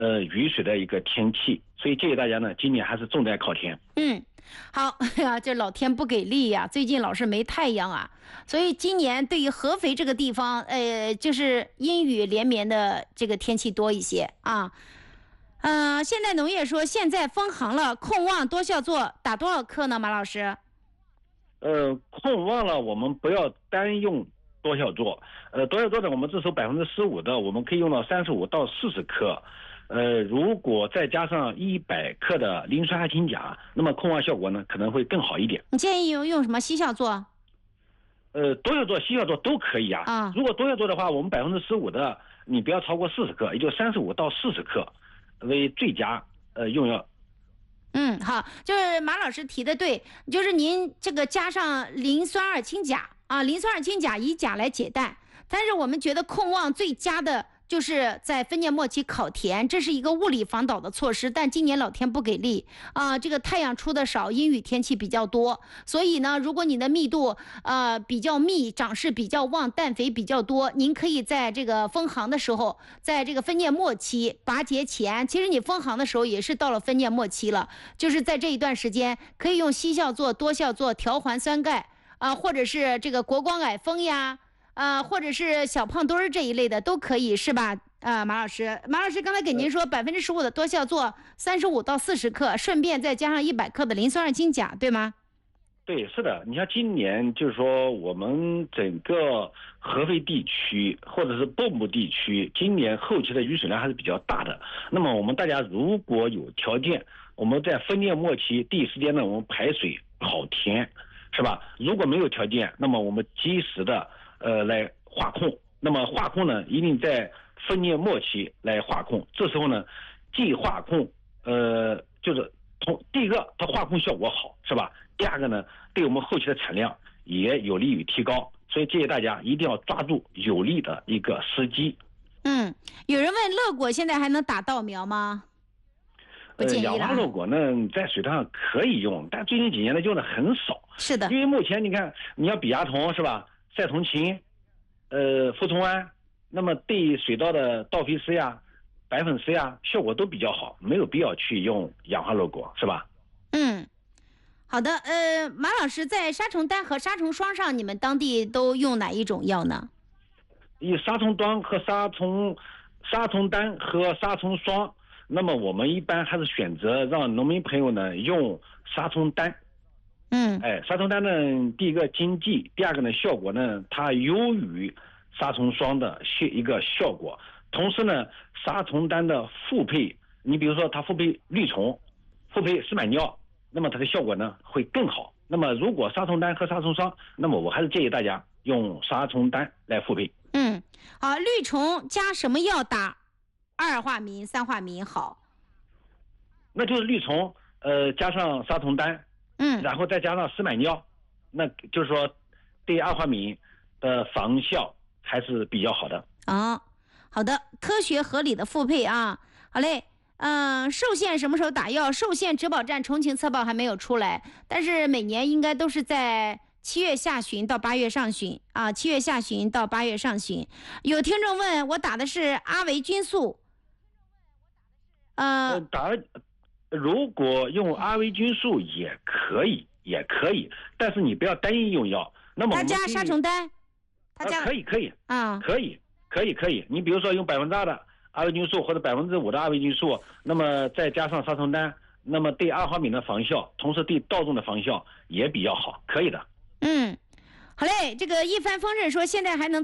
雨水的一个天气，所以建议大家呢，今年还是重在靠天。 好呀，这老天不给力呀，最近老是没太阳啊，所以今年对于合肥这个地方，就是阴雨连绵的这个天气多一些啊。现代农业说现在封行了，控旺多效唑打多少克呢？马老师？ 控旺了，我们不要单用多效唑，多效唑的我们这时候15%的，我们可以用到35到40克。如果再加上100克的磷酸二氢钾，那么控旺效果呢可能会更好一点。 你建议用什么稀效唑？ 多效唑、稀效唑都可以啊。如果多效唑的话，我们15%的，你不要超过40克，也就35到40克为最佳用药。 好，就是马老师提的对，就是您这个加上磷酸二氢钾啊，磷酸二氢钾以钾来解氮，但是我们觉得控旺最佳的就是在分蘖末期烤田，这是一个物理防导的措施，但今年老天不给力啊，这个太阳出的少，阴雨天气比较多，所以呢，如果你的密度比较密，长势比较旺，氮肥比较多，您可以在这个封行的时候，在这个分蘖末期拔节前，其实你封行的时候也是到了分蘖末期了，就是在这一段时间可以用稀效唑、多效唑、调环酸钙或者是这个国光矮丰呀。或者是小胖墩儿这一类的都可以，是吧？马老师刚才给您说15%的多效唑，35到40克，顺便再加上100克的磷酸二氢钾，对吗？ 对，是的。你像今年就是说我们整个合肥地区或者是蚌埠地区，今年后期的雨水量还是比较大的。那么我们大家如果有条件，我们在分蘖末期第一时间呢，我们排水好田，是吧？如果没有条件，那么我们及时的来化控，那么化控呢，一定在分蘖末期来化控。这时候呢，既化控，就是第一个它化控效果好，是吧？第二个呢，对我们后期的产量也有利于提高。所以建议大家一定要抓住有利的一个时机。 有人问乐果现在还能打稻苗吗？不建议了。 氧化乐果呢，在水稻上可以用，但最近几年呢用的很少。 是的， 因为目前你看，你要比亚酮是吧？赛酮嗪、呋酮胺，那么对水稻的稻肥丝呀、白粉丝呀效果都比较好，没有必要去用氧化乐果，是吧？ 好的。马老师，在杀虫丹和杀虫霜上，你们当地都用哪一种药呢？ 以杀虫丹和杀虫和杀虫霜，那么我们一般还是选择让农民朋友呢用杀虫丹。杀虫丹呢，第一个经济，第二个呢效果呢它优于杀虫霜的一个效果。同时呢，杀虫丹的复配，你比如说它复配绿虫、复配石满脲，那么它的效果呢会更好。那么如果杀虫丹和杀虫霜，那么我还是建议大家用杀虫丹来复配。 好，绿虫加什么药打2尔化醚、3化醚好？ 那就是绿虫加上杀虫丹，然后再加上石满脲，那就是说对2化醚的防效还是比较好的。 好的，科学合理的复配啊。好嘞。寿县什么时候打药？寿县植保站重庆测报还没有出来，但是每年应该都是在7月下旬到8月上旬啊，7月下旬到8月上旬。有听众问我打的是阿维菌素， 如果用阿维菌素也可以，但是你不要单一用药。那么他加杀虫丹，他加可以可以。你比如说用2%的阿维菌素或者5%的阿维菌素，那么再加上杀虫丹，那么对2化醚的防效，同时对稻种的防效也比较好，可以的。 好嘞，这个一帆风顺说现在还能